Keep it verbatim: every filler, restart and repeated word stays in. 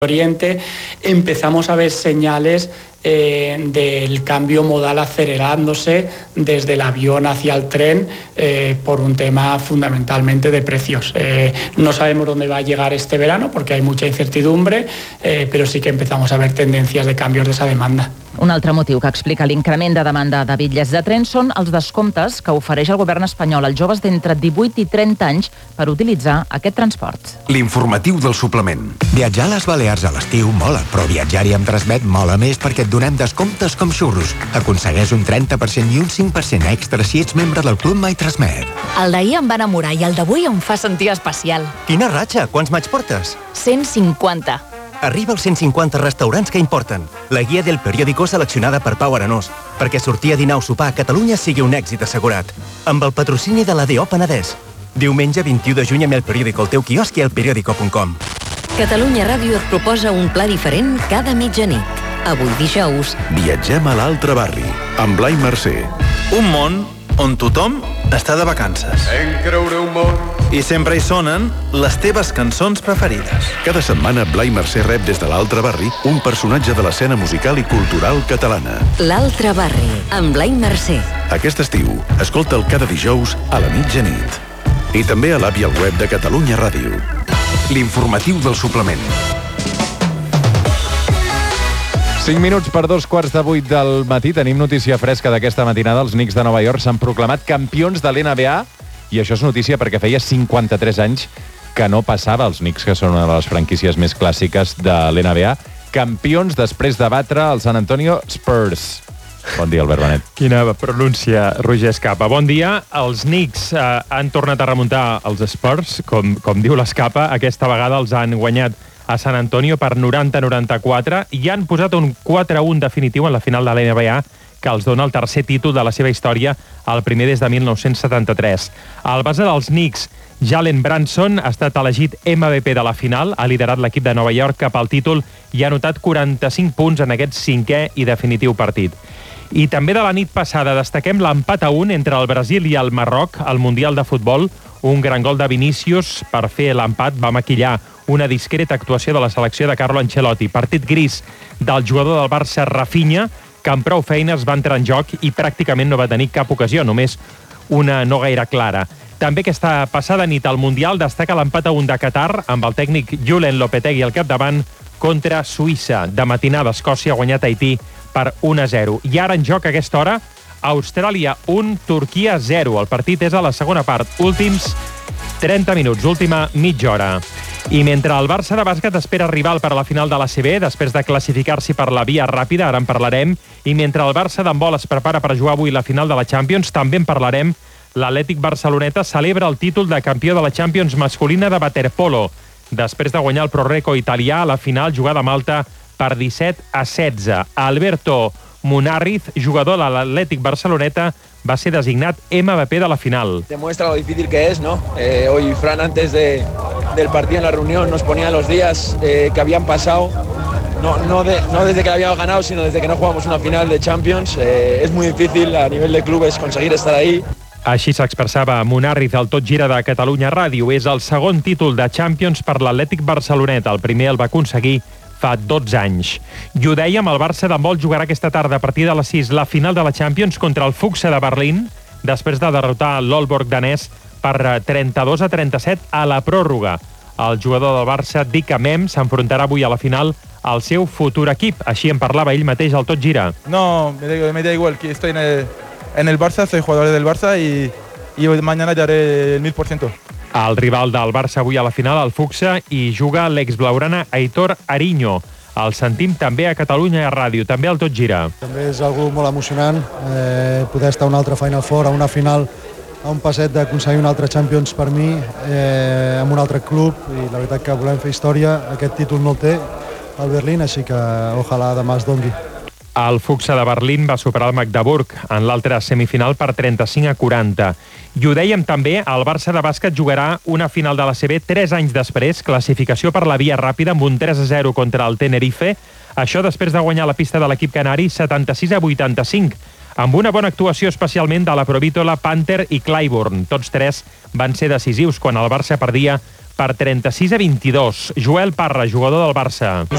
Oriente, empezamos a ver señales eh, del cambio modal acelerándose desde el avión hacia el tren eh, por un tema fundamentalmente de precios. Eh, no sabemos dónde va a llegar este verano porque hay mucha incertidumbre, eh, però sí que empezamos a ver tendencias de cambios de esa demanda. Un altre motiu que explica l'increment de demanda de bitllets de tren són els descomptes que ofereix el govern espanyol als joves d'entre divuit i trenta anys per utilitzar aquest transport. L'informatiu del suplement. Viatjar a les Balears a l'estiu mola, però viatjar-hi amb Transmet mola més perquè et donem descomptes com xurros. Aconsegueix un trenta per cent i un cinc per cent extra si ets membre del Club My Transmet. El d'ahir em va enamorar i el d'avui em fa sentir especial. Quina ratxa! Quants maig portes? cent cinquanta. Arriba als cent cinquanta restaurants que importen. La guia del periòdico seleccionada per Pau Arenós, perquè sortir a dinar o sopar a Catalunya sigui un èxit assegurat. Amb el patrocini de l'A D O Penedès. Diumenge vint-i-u de juny amb el periòdico al teu quiosc i al periòdico punt com. Catalunya Ràdio et proposa un pla diferent cada mitjanit. Avui dijous... Viatgem a l'altre barri, amb Blai Mercè. Un món on tothom està de vacances. En creure un món. I sempre hi sonen les teves cançons preferides. Cada setmana Blai Mercè rep des de l'altre barri un personatge de l'escena musical i cultural catalana. L'altre barri, amb Blai Mercè. Aquest estiu, escolta'l cada dijous a la mitjanit. I també a l'app i al web de Catalunya Ràdio. L'informatiu del suplement. cinc minuts per dos quarts de vuit del matí. Tenim notícia fresca d'aquesta matinada. Els Knicks de Nova York s'han proclamat campions de l'N B A i això és notícia perquè feia cinquanta-tres anys que no passava. Els Knicks, que són una de les franquícies més clàssiques de l'N B A, campions després de batre el San Antonio Spurs. Bon dia, Albert Benet. Quina pronúncia, Roger Escapa. Bon dia. Els Knicks eh, han tornat a remuntar els Spurs, com, com diu l'Escapa. Aquesta vegada els han guanyat a San Antonio per noranta a noranta-quatre i han posat un quatre a un definitiu en la final de l'N B A que els dona el tercer títol de la seva història, el primer des de mil nou-cents setanta-tres. El base dels Knicks, Jalen Brunson, ha estat elegit M V P de la final, ha liderat l'equip de Nova York cap al títol i ha anotat quaranta-cinc punts en aquest cinquè i definitiu partit. I també de la nit passada destaquem l'empat a un entre el Brasil i el Marroc al Mundial de Futbol. Un gran gol de Vinícius per fer l'empat va maquillar una discreta actuació de la selecció de Carlo Ancelotti. Partit gris del jugador del Barça, Rafinha, que amb prou feines va entrar en joc i pràcticament no va tenir cap ocasió, només una no gaire clara. També aquesta passada nit al Mundial destaca l'empat a un de Qatar amb el tècnic Julen Lopetegui al capdavant contra Suïssa. De matinada, Escòcia ha guanyat Haití per un a zero. I ara en joc a aquesta hora, Austràlia un, Turquia zero. El partit és a la segona part. Últims trenta minuts, última mitja hora. I mentre el Barça de bàsquet espera rival per a la final de l'A C B, després de classificar-s'hi per la via ràpida, ara en parlarem, i mentre el Barça d'handbol es prepara per jugar avui la final de la Champions, també en parlarem, l'Atlètic Barceloneta celebra el títol de campió de la Champions masculina de waterpolo, després de guanyar el Prorreco italià a la final jugada a Malta per disset a setze. Alberto Munarriz, jugador de l'Atlètic Barceloneta, va ser designat M V P de la final. Demuestra lo difícil que es, ¿no? Eh, hoy Fran, antes de, del partido en la reunión, nos ponía los días eh, que habían pasado, no, no, de, no desde que la habíamos ganado, sino desde que no jugamos una final de Champions. Eh, es muy difícil a nivel de clubes conseguir estar ahí. Així s'expressava Munarriz al Tot Gira de Catalunya Ràdio. És el segon títol de Champions per l'Atlètic Barceloneta. El primer el va aconseguir fa dotze anys. I ho dèiem, el Barça d'handbol jugarà aquesta tarda a partir de les sis la final de la Champions contra el Fuchs de Berlín, després de derrotar l'Aalborg danès per trenta-dos a trenta-set a la pròrroga. El jugador del Barça, Dick Amem, s'enfrontarà avui a la final al seu futur equip. Així en parlava ell mateix al Tot Gira. No, me da igual que estoy en el, en el Barça, soy jugador del Barça y, y mañana ya haré el mil por ciento. El rival del Barça avui a la final, el Fuchsa, i juga l'exblaugrana Aitor Ariño. El sentim també a Catalunya Ràdio, també al Tot Gira. També és algo molt emocionant, eh, poder estar una altra Final Four, a una final, a un passet d'aconseguir un altre Champions per mi, eh, amb un altre club, i la veritat que volem fer història. Aquest títol no el té el Berlín, així que ojalà demà es dongui. El Fuchsa de Berlín va superar el Magdeburg en l'altra semifinal per trenta-cinc a quaranta. I ho dèiem també, el Barça de bàsquet jugarà una final de l'A C B tres anys després, classificació per la via ràpida amb un tres a zero contra el Tenerife. Això després de guanyar la pista de l'equip canari setanta-sis a vuitanta-cinc, amb una bona actuació especialment de la Provítola, Panther i Clyburn. Tots tres van ser decisius quan el Barça perdia per trenta-sis a vint-i-dos. Joel Parra, jugador del Barça.